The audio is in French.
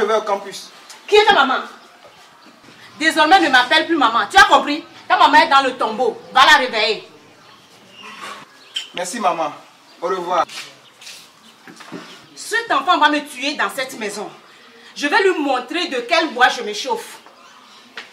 vais au campus. Qui est ta maman? Désormais, ne m'appelle plus maman. Tu as compris? Ta maman est dans le tombeau. Va la réveiller. Merci maman. Au revoir. Cet enfant va me tuer dans cette maison. Je vais lui montrer de quel bois je me chauffe.